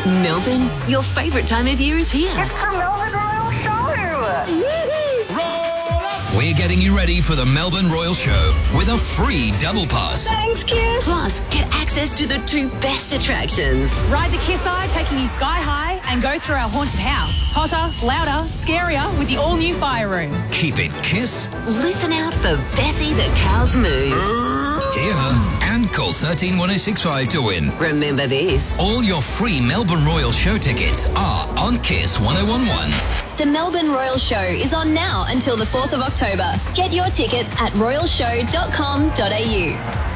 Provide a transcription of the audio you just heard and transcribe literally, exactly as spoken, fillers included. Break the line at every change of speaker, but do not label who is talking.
Melbourne, your favourite time of year is here.
It's the Melbourne Royal Show!
We're getting you ready for the Melbourne Royal Show with a free double pass.
Thanks, kids!
Plus, get access to the two best attractions.
Ride the Kiss Eye, taking you sky high, and go through our haunted house. Hotter, louder, scarier with the all-new fire room.
Keep it Kiss.
Listen out for Bessie the Cow's Moo.
Hear her and call thirteen one oh six five to win.
Remember this.
All your free Melbourne Royal Show tickets are on Kiss one oh one one.
The Melbourne Royal Show is on now until the fourth of October. Get your tickets at royal show dot com dot a u.